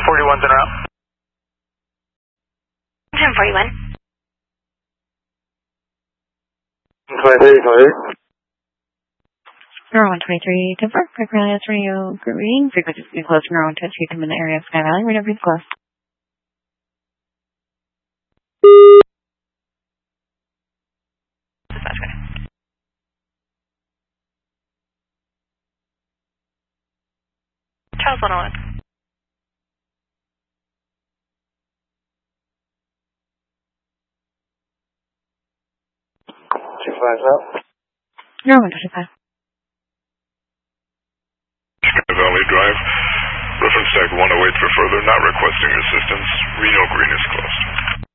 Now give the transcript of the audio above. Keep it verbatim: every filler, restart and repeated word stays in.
forty-one's en route. ten forty-one. twenty-three, twenty-three. Number one twenty-three, ten four, Quick Rally Radio, group reading, frequency is close, number one touch, you come in the area of Sky Valley, radar breeze close. Charles one oh one. two five out. Number one twenty-five. Sky Valley Drive. Reference tag one oh eight for further, not requesting assistance. Reno Green is closed.